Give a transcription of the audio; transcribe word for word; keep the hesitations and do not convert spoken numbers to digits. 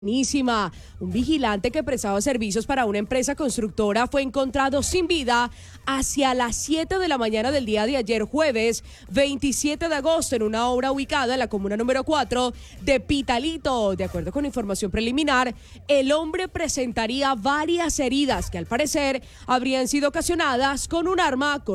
Buenísima. Un vigilante que prestaba servicios para una empresa constructora fue encontrado sin vida hacia las siete de la mañana del día de ayer, jueves veintisiete de agosto, en una obra ubicada en la comuna número cuatro de Pitalito. De acuerdo con información preliminar, el hombre presentaría varias heridas que al parecer habrían sido ocasionadas con un arma con